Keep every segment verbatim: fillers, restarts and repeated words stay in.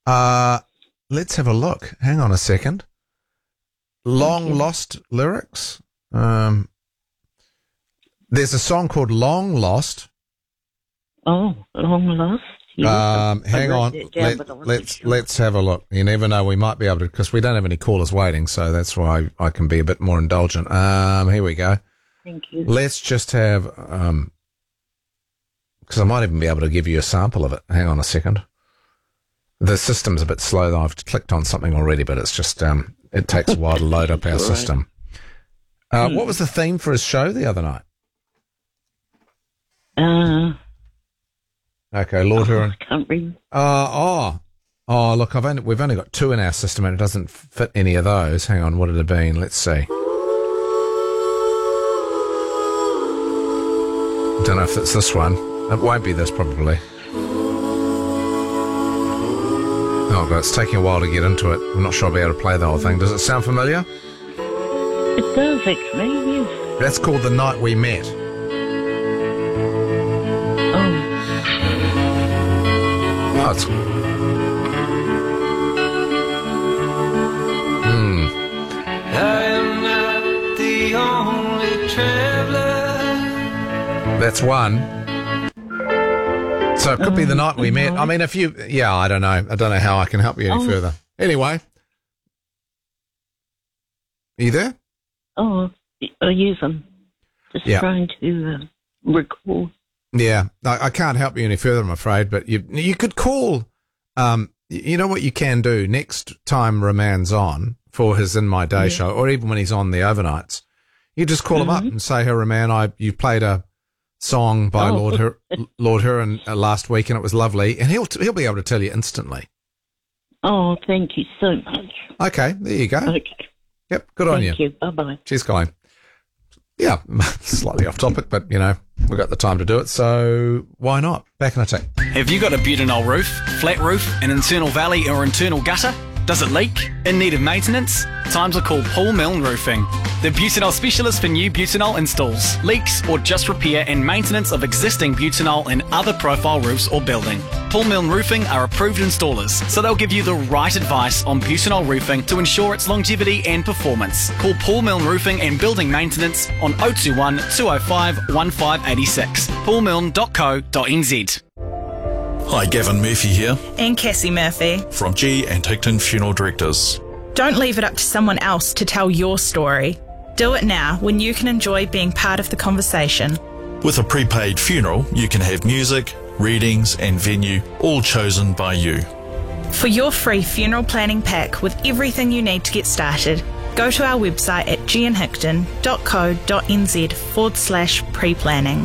Uh, let's have a look. Hang on a second. Long Lost lyrics. Um, there's a song called Long Lost. Oh, Long Lost. Yes. Um, hang on. Down, Let, let's sure. let's have a look. You never know. We might be able to, because we don't have any callers waiting, so that's why I can be a bit more indulgent. Um, here we go. Thank you. Let's just have, um, because I might even be able to give you a sample of it. Hang on a second. The system's a bit slow. I've clicked on something already, but it's just, um, it takes a while to load up our right. system. Uh, hmm. What was the theme for his show the other night? Uh, okay, Lord oh, Huron. I can't read. Uh, oh, oh, look, I've only, we've only got two in our system, and it doesn't fit any of those. Hang on, what had it been? Let's see. Don't know if it's this one. It won't be this, probably. Oh, God, it's taking a while to get into it. I'm not sure I'll be able to play the whole thing. Does it sound familiar? It does, actually, yes. That's called The Night We Met. Oh. Oh, it's... Hmm. I am not the only traveler. That's one. So it could be The Night We Met. I mean, if you... Yeah, I don't know. I don't know how I can help you any oh. further. Anyway. Are you there? Oh, yes, I'm just yeah. trying to uh, recall. Yeah, I, I can't help you any further, I'm afraid, but you you could call... Um, you know what you can do? Next time Raman's on for his In My Day yeah. show, or even when he's on the overnights, you just call mm-hmm. him up and say, hey, Raman, I, you played a... song by oh. Lord Hur- Lord Huron uh, last week, and it was lovely, and he'll he'll be able to tell you instantly. Oh, thank you so much. Okay, there you go. Okay. Yep, good on you. Thank you. Bye bye. Cheers, Colleen. Yeah, slightly off topic, but you know we've got the time to do it, so why not? Back in a tick. Have you got a butanol roof, flat roof, an internal valley, or internal gutter? Does it leak? In need of maintenance? Time to call Paul Milne Roofing. The butanol specialist for new butanol installs, leaks, or just repair and maintenance of existing butanol and other profile roofs or building. Paul Milne Roofing are approved installers, so they'll give you the right advice on butanol roofing to ensure its longevity and performance. Call Paul Milne Roofing and Building Maintenance on oh two one, two oh five, one five eight six, paul milne dot co dot n z. Hi, Gavin Murphy here. And Cassie Murphy. From G and Hickton Funeral Directors. Don't leave it up to someone else to tell your story. Do it now when you can enjoy being part of the conversation. With a prepaid funeral, you can have music, readings and venue all chosen by you. For your free funeral planning pack with everything you need to get started, go to our website at g n hickton dot co dot n z forward slash pre-planning.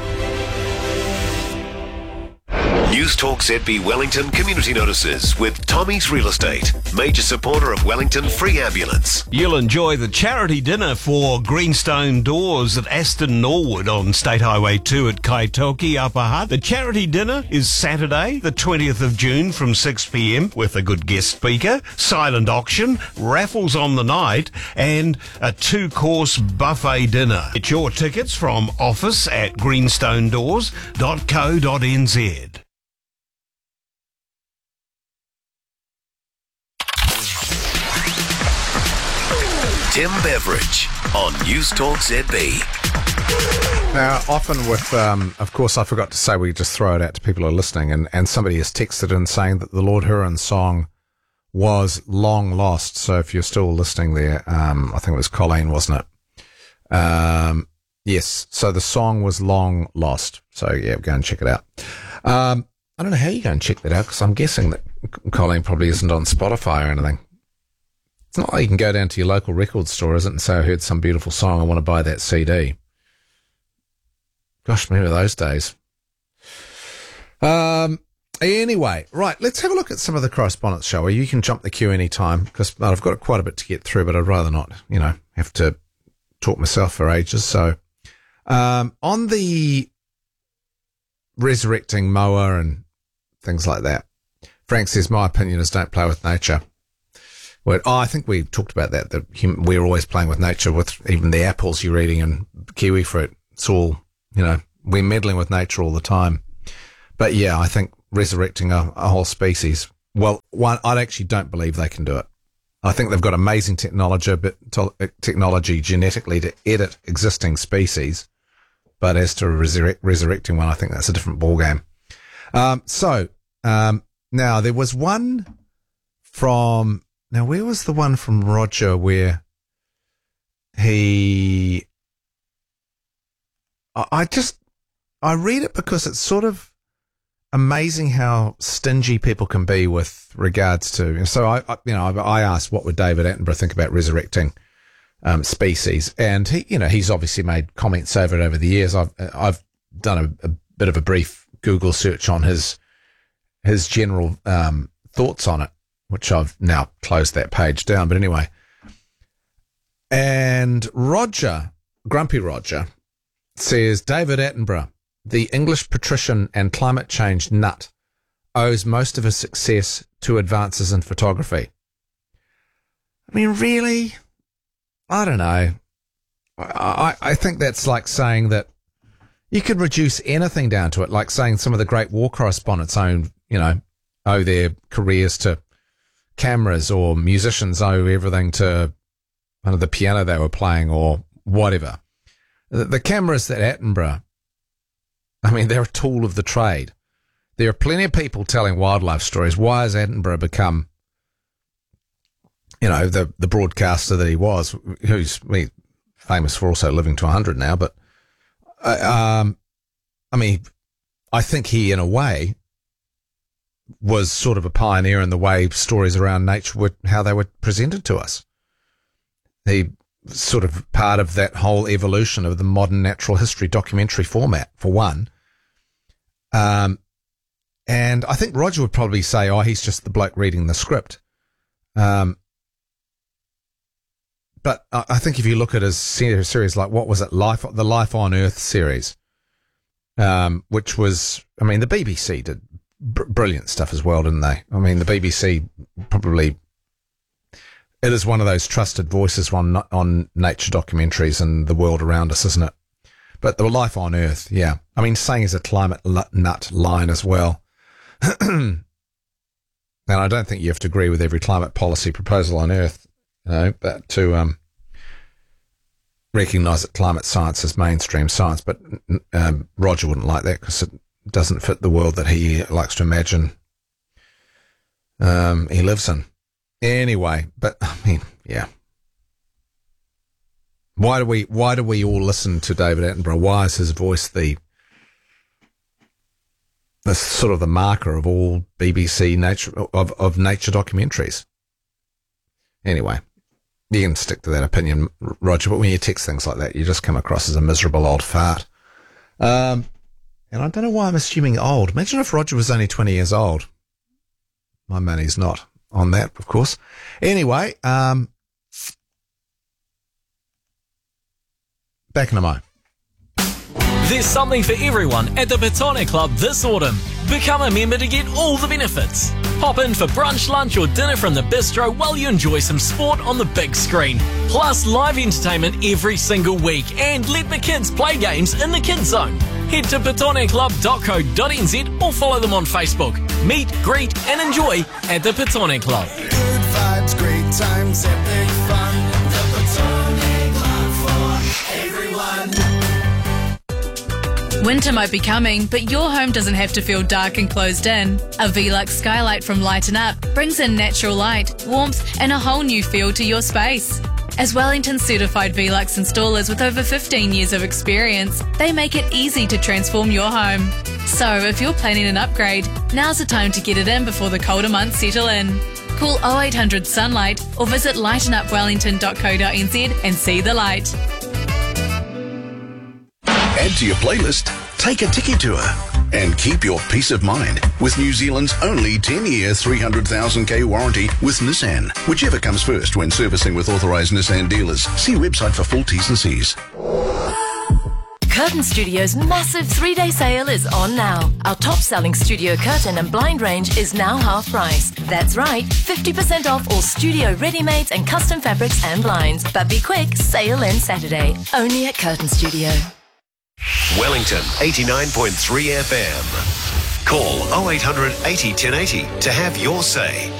News Talk Z B Wellington community notices with Tommy's Real Estate, major supporter of Wellington Free Ambulance. You'll enjoy the charity dinner for Greenstone Doors at Aston Norwood on State Highway two at Kaitoki, Upper Hutt. The charity dinner is Saturday, the twentieth of June from six p m with a good guest speaker, silent auction, raffles on the night, and a two-course buffet dinner. Get your tickets from office at greenstone doors dot co dot n z. Tim Beveridge on News Talk Z B. Now, often with, um, of course, I forgot to say, we just throw it out to people who are listening, and, and somebody has texted in saying that the Lord Huron song was Long Lost. So if you're still listening there, um, I think it was Colleen, wasn't it? Um, yes. So the song was Long Lost. So yeah, go and check it out. Um, I don't know how you go and check that out, because I'm guessing that Colleen probably isn't on Spotify or anything. It's not like you can go down to your local record store, is it, and say, I heard some beautiful song, I want to buy that C D. Gosh, remember those days. Um. Anyway, right, let's have a look at some of the correspondence, shall we? You can jump the queue any time, because well, I've got quite a bit to get through, but I'd rather not, you know, have to talk myself for ages. So, um, on the resurrecting mower and things like that, Frank says, my opinion is don't play with nature. Well, oh, I think we talked about that, that hum, we're always playing with nature, with even the apples you're eating and kiwi fruit. It's all, you know, we're meddling with nature all the time. But yeah, I think resurrecting a, a whole species, well, one, I actually don't believe they can do it. I think they've got amazing technology, but technology genetically to edit existing species. But as to resurrect, resurrecting one, I think that's a different ballgame. Um, so, um, now there was one from, now where was the one from Roger where he, I, I just, I read it because it's sort of amazing how stingy people can be with regards to, so I, I you know, I, I asked what would David Attenborough think about resurrecting Um, species, and he, you know, he's obviously made comments over it over the years. I've I've done a, a bit of a brief Google search on his his general um, thoughts on it, which I've now closed that page down. But anyway, and Roger, Grumpy Roger, says David Attenborough, the English patrician and climate change nut, owes most of his success to advances in photography. I mean, really? I don't know. I, I think that's like saying that you could reduce anything down to it, like saying some of the great war correspondents own, you know, owe their careers to cameras, or musicians owe everything to one of the piano they were playing or whatever. The, the cameras that Attenborough, I mean, they're a tool of the trade. There are plenty of people telling wildlife stories. Why has Attenborough become, you know, the, the broadcaster that he was, who's I mean, famous for also living to one hundred now, but, uh, um, I mean, I think he, in a way, was sort of a pioneer in the way stories around nature were, how they were presented to us. He sort of part of that whole evolution of the modern natural history documentary format, for one. Um, and I think Roger would probably say, oh, he's just the bloke reading the script. Um, But I think if you look at his series, like what was it, Life, the Life on Earth series, um, which was, I mean, the B B C did br- brilliant stuff as well, didn't they? I mean, the B B C probably, it is one of those trusted voices on on nature documentaries and the world around us, isn't it? But the Life on Earth, yeah. I mean, saying is a climate nut line as well. And I don't think you have to agree with every climate policy proposal on Earth. You know, but to um, recognise that climate science is mainstream science, but um, Roger wouldn't like that because it doesn't fit the world that he likes to imagine um, he lives in. Anyway, but I mean, yeah. Why do we? Why do we all listen to David Attenborough? Why is his voice the the sort of the marker of all B B C nature of of nature documentaries? Anyway. You can stick to that opinion, Roger, but when you text things like that, you just come across as a miserable old fart. Um, and I don't know why I'm assuming old. Imagine if Roger was only twenty years old. My money's not on that, of course. Anyway, um, back in a moment. There's something for everyone at the Petone Club this autumn. Become a member to get all the benefits. Pop in for brunch, lunch or dinner from the bistro while you enjoy some sport on the big screen. Plus live entertainment every single week, and let the kids play games in the kids zone. Head to petone club dot co dot n z or follow them on Facebook. Meet, greet and enjoy at the Petone Club. Good vibes, great times, epic fun. The Petone Club for everyone. Winter might be coming, but your home doesn't have to feel dark and closed in. A Velux skylight from Lighten Up brings in natural light, warmth and a whole new feel to your space. As Wellington certified Velux installers with over fifteen years of experience, they make it easy to transform your home. So if you're planning an upgrade, now's the time to get it in before the colder months settle in. Call oh eight hundred Sunlight or visit lighten up wellington dot co dot n z and see the light. Add to your playlist, take a tiki tour, and keep your peace of mind with New Zealand's only ten-year, three hundred thousand k warranty with Nissan. Whichever comes first when servicing with authorised Nissan dealers. See website for full T's and C's. Curtain Studio's massive three-day sale is on now. Our top-selling studio curtain and blind range is now half price. That's right, fifty percent off all studio ready-mades and custom fabrics and blinds. But be quick, sale ends Saturday. Only at Curtain Studio. Wellington eighty-nine point three F M. Call oh eight hundred eighty, ten eighty to have your say.